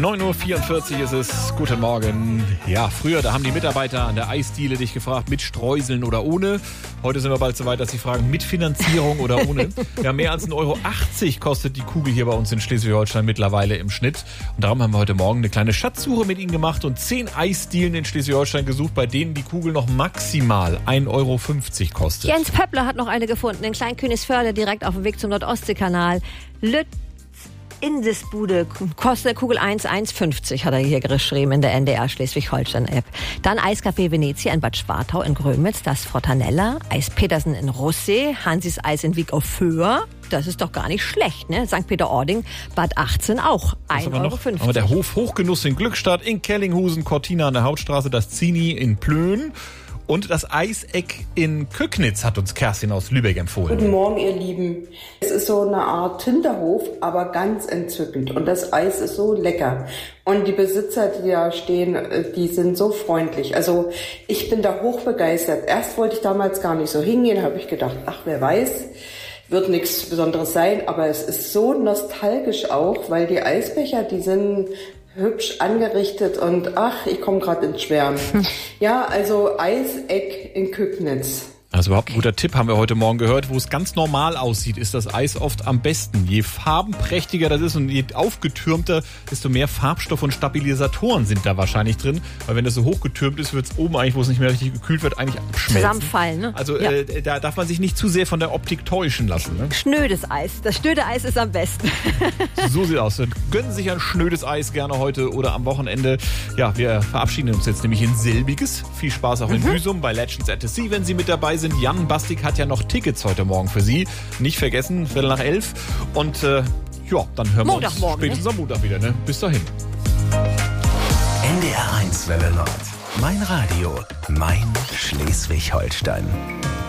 9.44 Uhr ist es. Guten Morgen. Ja, früher, da haben die Mitarbeiter an der Eisdiele dich gefragt, mit Streuseln oder ohne. Heute sind wir bald so weit, dass sie fragen, mit Finanzierung oder ohne. Ja, mehr als 1,80 Euro kostet die Kugel hier bei uns in Schleswig-Holstein mittlerweile im Schnitt. Und darum haben wir heute Morgen eine kleine Schatzsuche mit Ihnen gemacht und 10 Eisdielen in Schleswig-Holstein gesucht, bei denen die Kugel noch maximal 1,50 Euro kostet. Jens Pöppler hat noch eine gefunden in Kleinkönigsförde, direkt auf dem Weg zum Nordostseekanal. Indisbude kostet Kugel 1,50, hat er hier geschrieben in der NDR Schleswig-Holstein-App. Dann Eiscafé Venezia in Bad Schwartau in Grömitz, das Frottanella, Eis Petersen in Russee, Hansis Eis in Wieg auf Föhr. Das ist doch gar nicht schlecht, ne? St. Peter-Ording, Bad 18 auch, 1,50 Euro. Aber der Hof Hochgenuss in Glückstadt, in Kellinghusen, Cortina an der Hauptstraße, das Zini in Plön. Und das Eiseck in Köcknitz hat uns Kerstin aus Lübeck empfohlen. Guten Morgen, ihr Lieben. Es ist so eine Art Hinterhof, aber ganz entzückend. Und das Eis ist so lecker. Und die Besitzer, die da stehen, die sind so freundlich. Also ich bin da hochbegeistert. Erst wollte ich damals gar nicht so hingehen, habe ich gedacht, ach, wer weiß, wird nichts Besonderes sein. Aber es ist so nostalgisch auch, weil die Eisbecher, die sind hübsch angerichtet und ach, ich komme gerade ins Schwärmen. Ja, also Eiseck in Köcknitz. Also überhaupt ein guter Tipp, haben wir heute Morgen gehört. Wo es ganz normal aussieht, ist das Eis oft am besten. Je farbenprächtiger das ist und je aufgetürmter, desto mehr Farbstoff und Stabilisatoren sind da wahrscheinlich drin. Weil wenn das so hochgetürmt ist, wird es oben eigentlich, wo es nicht mehr richtig gekühlt wird, eigentlich abschmelzen. Zusammenfallen, ne? Also ja. Da darf man sich nicht zu sehr von der Optik täuschen lassen. Ne? Schnödes Eis. Das schnöde Eis ist am besten. So sieht es aus. Dann gönnen Sie sich ein schnödes Eis gerne heute oder am Wochenende. Ja, wir verabschieden uns jetzt nämlich in Selbiges. Viel Spaß auch in Hüsum bei Legends at the Sea, wenn Sie mit dabei sind. Jan Bastik hat ja noch Tickets heute Morgen für Sie. Nicht vergessen, 11:15. Und ja, dann hören wir uns spätestens am Montag wieder. Ne? Bis dahin. NDR 1 Welle Nord. Mein Radio, mein Schleswig-Holstein.